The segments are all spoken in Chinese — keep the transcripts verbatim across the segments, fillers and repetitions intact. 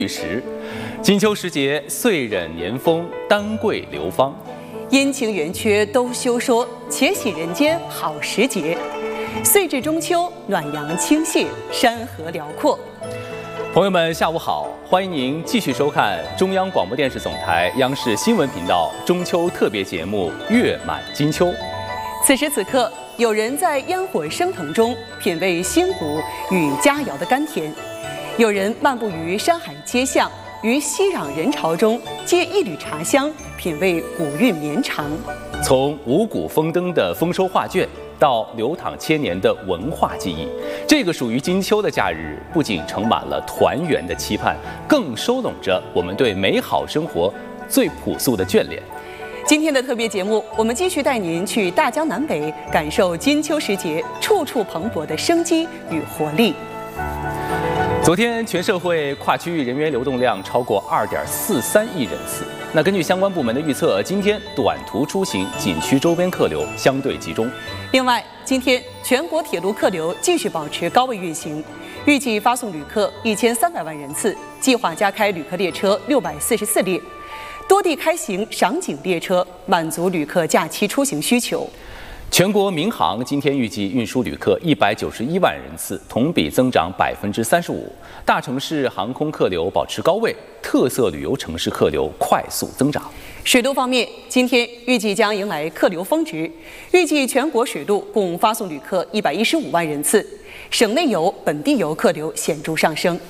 玉石，金秋时节，岁壬年丰，丹桂流芳。 阴晴圆缺都休说，且喜人间好时节。岁至中秋，暖阳倾泻，山河辽阔。 朋友们，下午好，欢迎您继续收看中央广播电视总台央视新闻频道中秋特别节目《月满金秋》。 此时此刻，有人在烟火升腾中品味新谷与佳肴的甘甜。有人漫步于山海街巷，于熙攘人潮中借一缕茶香，品味古韵绵长。 从五谷丰登的丰收画卷，到流淌千年的文化记忆，这个属于金秋的假日，不仅盛满了团圆的期盼，更收拢着我们对美好生活最朴素的眷恋。 今天的特别节目，我们继续带您去大江南北，感受金秋时节处处蓬勃的生机与活力。 昨天，全社会跨区域人员流动量超过二点四三亿人次。那根据相关部门的预测，今天短途出行景区周边客流相对集中。 另外，今天全国铁路客流继续保持高位运行，预计发送旅客一千三百万人次，计划加开旅客列车六百四十四列，多地开行赏景列车，满足旅客假期出行需求。 全国民航今天预计运输旅客一百九十一万人次，同比增长百分之三十五。大城市航空客流保持高位，特色旅游城市客流快速增长。 水路方面，今天预计将迎来客流峰值，预计全国水路共发送旅客一百一十五万人次，省内游、本地游客流显著上升。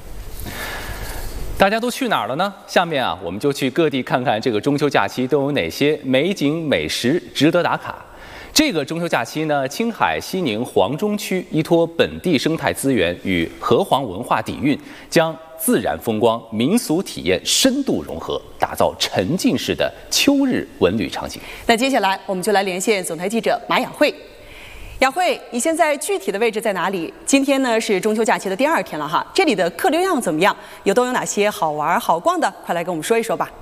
大家都去哪儿了呢？下面啊，我们就去各地看看这个中秋假期都有哪些美景美食值得打卡。这个中秋假期呢，青海西宁黄中区依托本地生态资源与河湟文化底蕴，将自然风光、民俗体验深度融合，打造沉浸式的秋日文旅场景。 那接下来我们就来连线总台记者马雅慧。雅慧，你现在具体的位置在哪里？今天呢是中秋假期的第二天了哈，这里的客流量怎么样？有都有哪些好玩好逛的？快来跟我们说一说吧。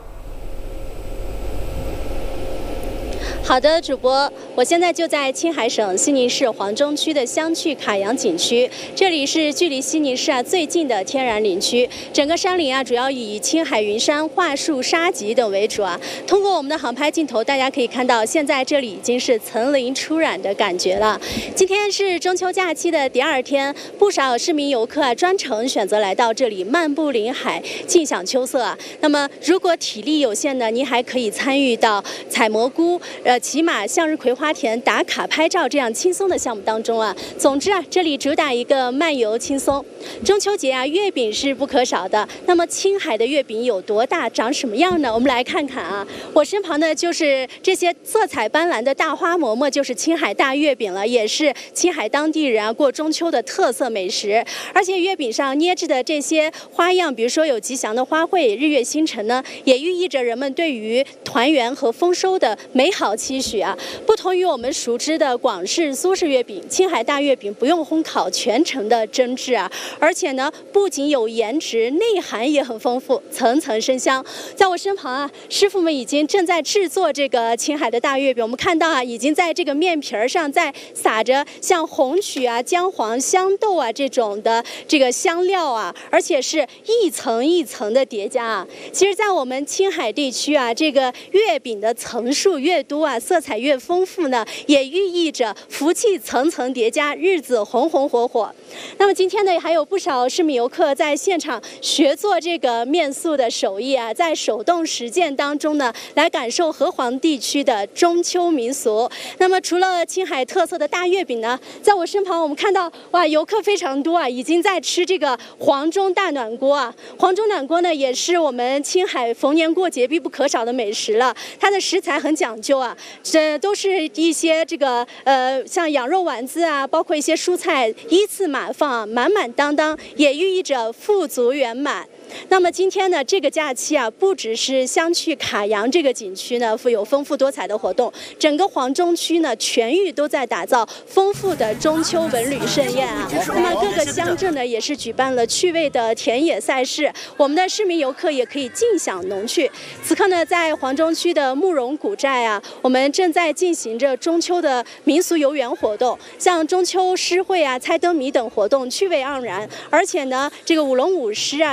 好的，主播，我现在就在青海省西宁市黄中区的香趣卡洋景区，这里是距离西宁市啊最近的天然林区。整个山林啊主要以青海云杉、桦树、沙棘等为主啊。通过我们的航拍镜头，大家可以看到，现在这里已经是层林初染的感觉了。今天是中秋假期的第二天，不少市民游客啊专程选择来到这里漫步林海，尽享秋色啊。那么，如果体力有限呢，您还可以参与到采蘑菇、呃。骑马、向日葵花田、打卡拍照这样轻松的项目当中啊。总之啊，这里主打一个漫游轻松。中秋节啊，月饼是不可少的。那么青海的月饼有多大，长什么样呢？我们来看看啊。我身旁的就是这些色彩斑斓的大花馍馍，就是青海大月饼了，也是青海当地人啊过中秋的特色美食。而且月饼上捏制的这些花样，比如说有吉祥的花卉、日月星辰呢，也寓意着人们对于团圆和丰收的美好期许啊。不同于我们熟知的广式、苏式月饼，青海大月饼不用烘烤，全程的蒸制啊，而且呢，不仅有颜值，内涵也很丰富，层层生香。在我身旁啊，师傅们已经正在制作这个青海的大月饼。我们看到啊，已经在这个面皮儿上在撒着像红曲啊、姜黄、香豆啊这种的这个香料啊，而且是一层一层的叠加啊。其实，在我们青海地区啊，这个月饼的层数越多啊，色彩越丰富呢，也寓意着福气层层叠加，日子红红火火。那么今天呢，还有不少市民游客在现场学做这个面塑的手艺啊，在手动实践当中呢，来感受河湟地区的中秋民俗。那么除了青海特色的大月饼呢，在我身旁我们看到哇，游客非常多啊，已经在吃这个黄中大暖锅啊。黄中暖锅呢，也是我们青海逢年过节必不可少的美食了。它的食材很讲究啊，这都是一些这个呃像羊肉丸子啊，包括一些蔬菜依次码放啊，满满当当，也寓意着富足圆满。那么今天呢，这个假期啊，不只是香趣卡洋这个景区呢，富有丰富多彩的活动，整个黄中区呢，全域都在打造丰富的中秋文旅盛宴啊。那么各个乡镇呢，也是举办了趣味的田野赛事，我们的市民游客也可以尽享农趣。此刻呢，在黄中区的慕容古寨啊，我们正在进行着中秋的民俗游园活动，像中秋诗会啊、猜灯谜等活动趣味盎然，而且呢，这个舞龙舞狮啊，特色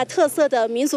色的民族